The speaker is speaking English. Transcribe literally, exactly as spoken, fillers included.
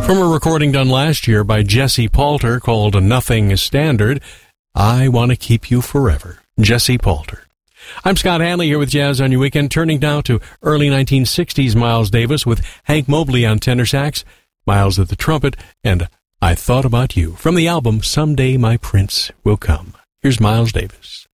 From a recording done last year by Jesse Palter called Nothing Standard, I Want to Keep You Forever. Jesse Palter. I'm Scott Hanley here with Jazz on Your Weekend, turning now to early nineteen sixties Miles Davis with Hank Mobley on tenor sax, Miles at the trumpet, and I Thought About You from the album Someday My Prince Will Come. Here's Miles Davis.